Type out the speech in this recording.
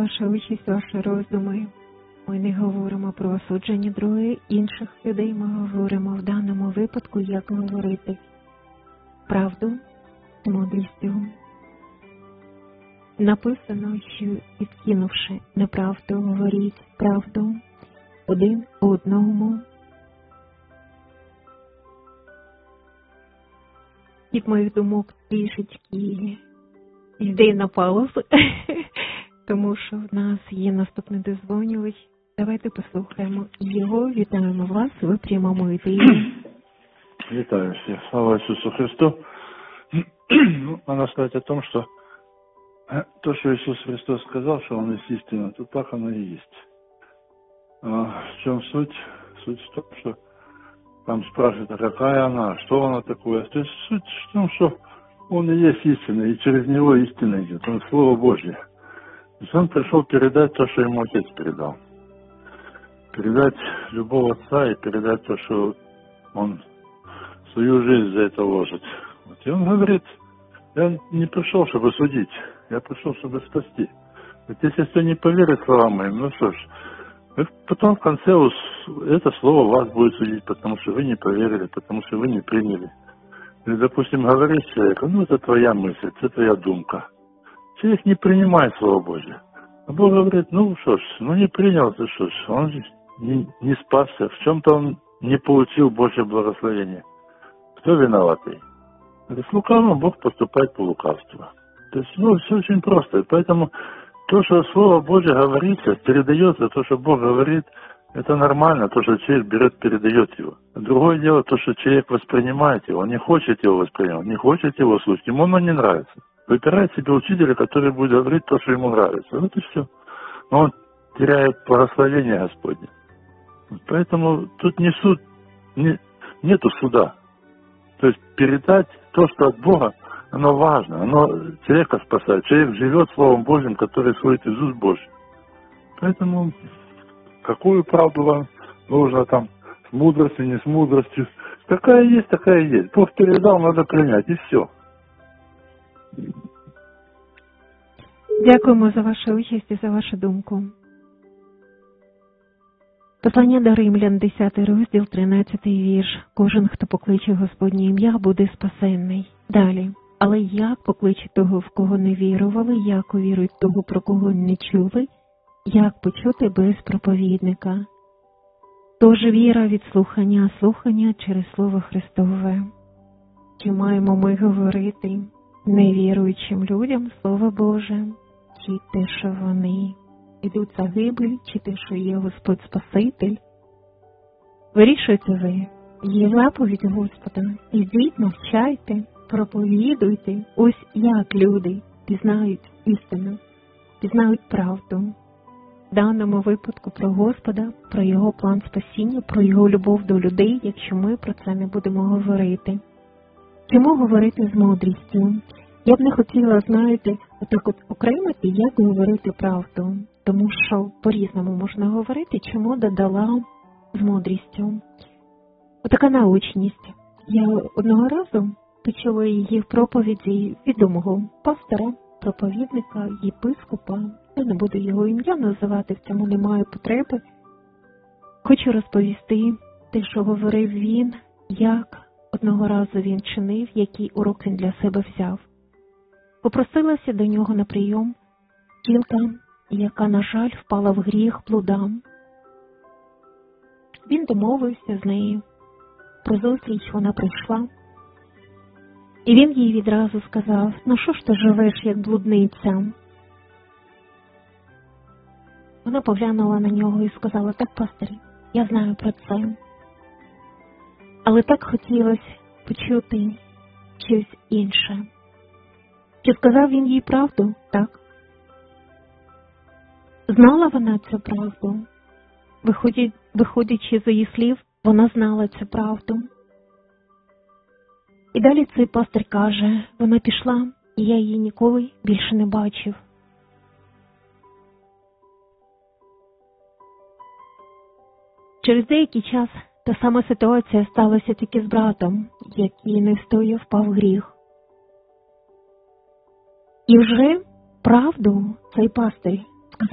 вашу участь, ваші роздуми. Ми не говоримо про осудження других інших людей, ми говоримо в даному випадку, як говорити правду з мудрістю. Написано, що відкинувши неправду, говоріть правду один одному. Від моїх думок трішечки йде на паузу, тому що в нас є наступний дозвонювач. Давайте послухаємо його. Вітаємо вас, ви в прямому ефірі. Вітаю всіх. Слава Ісусу Христу. Надо сказать о том, что то, что Иисус Христос сказал, что Он есть истина, то так оно и есть. В чем суть? Суть в том, что там спрашивают, а какая она, что она такое. То есть суть в том, что Он и есть истина, и через Него истина идет. Он Слово Божье. То есть Он пришел передать то, что Ему Отец передал. Передать любого Отца и передать то, что Он свою жизнь за это ложит. Вот. И Он говорит, я не пришел, чтобы судить, я пришел, чтобы спасти. Вот если кто не поверит словам моим, ну что ж, потом в конце это слово вас будет судить, потому что вы не поверили, потому что вы не приняли. Или, допустим, говорит человеку, ну это твоя мысль, это твоя думка. Человек не принимает Слово Божье. А Бог говорит, ну что ж, ну не принял, ты что ж, он же не спасся, в чем-то он не получил Божье благословение. Кто виноватый? С лукавым Бог поступает по лукавству. То есть, все очень просто. И поэтому то, что Слово Божье говорится, передается, то, что Бог говорит, это нормально, то, что человек берет, передает его. Другое дело, то, что человек воспринимает его, он не хочет его воспринимать, не хочет его слушать, ему оно не нравится. Выбирает себе учителя, который будет говорить то, что ему нравится. Вот и все. Но он теряет благословение Господне. Поэтому тут не суд, нету суда. То есть передать то, что от Бога, оно важно, оно человека спасает. Человек живет Словом Божьим, которое исходит из уст Божьих. Поэтому какую правду вам нужно там, с мудростью, не с мудростью. Какая есть, такая есть. Бог передал, надо принять, и все. Дякуємо за вашу участь і за вашу думку. Послання до Римлян, 10 розділ, 13 вірш. Кожен, хто покличе Господнє ім'я, буде спасенний. Далі. Але як покличе того, в кого не вірували, як увірують того, про кого не чули, як почути без проповідника? Тож віра від слухання, а слухання через Слово Христове. Чи маємо ми говорити невіруючим людям Слово Боже, чи те, що вони йдуть загибель, чи те, що є Господь Спаситель? Вирішуйте ви. Є заповідь Господа. Ідіть, навчайте, проповідуйте. Ось як люди пізнають істину, пізнають правду. В даному випадку про Господа, про Його план спасіння, про Його любов до людей, якщо ми про це не будемо говорити. Чому говорити з мудрістю? Я б не хотіла, знаєте, отак окремити, як говорити правду. Тому що по-різному можна говорити, чому додала з мудрістю. Отака научність. Я одного разу почула її в проповіді відомого пастора, проповідника, єпископа. Я не буду його ім'я називати, в цьому немає потреби. Хочу розповісти те, що говорив він, як одного разу він чинив, який урок він для себе взяв. Попросилася до нього на прийом жінка, яка, на жаль, впала в гріх блудам. Він домовився з нею про зустріч, вона прийшла. І він їй відразу сказав, ну що ж ти живеш, як блудниця? Вона поглянула на нього і сказала, так, пастирі, я знаю про це. Але так хотілося почути щось інше. Чи сказав він їй правду? Так. Знала вона цю правду? Виходячи з її слів, вона знала цю правду. І далі цей пастир каже, вона пішла, і я її ніколи більше не бачив. Через деякий час та сама ситуація сталася тільки з братом, який не встояв, впав в гріх. І вже правду цей пастир